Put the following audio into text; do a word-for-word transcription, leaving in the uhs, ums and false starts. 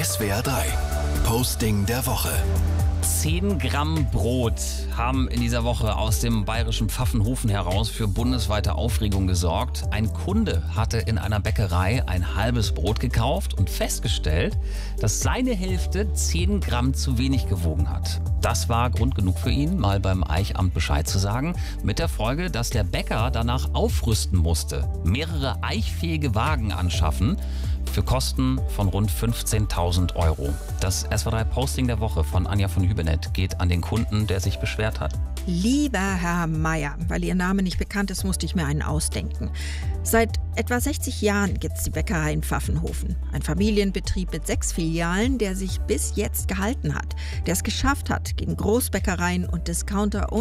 S W R drei. Posting der Woche. zehn Gramm Brot haben in dieser Woche aus dem bayerischen Pfaffenhofen heraus für bundesweite Aufregung gesorgt. Ein Kunde hatte in einer Bäckerei ein halbes Brot gekauft und festgestellt, dass seine Hälfte zehn Gramm zu wenig gewogen hat. Das war Grund genug für ihn, mal beim Eichamt Bescheid zu sagen, mit der Folge, dass der Bäcker danach aufrüsten musste, mehrere eichfähige Wagen anschaffen, für Kosten von rund fünfzehntausend Euro. Das S W R drei Posting der Woche von Anja von Hübinett geht an den Kunden, der sich beschwert hat. Lieber Herr Meier, weil Ihr Name nicht bekannt ist, musste ich mir einen ausdenken. Seit etwa sechzig Jahren gibt es die Bäckerei in Pfaffenhofen. Ein Familienbetrieb mit sechs Filialen, der sich bis jetzt gehalten hat, der es geschafft hat, gegen Großbäckereien und Discounter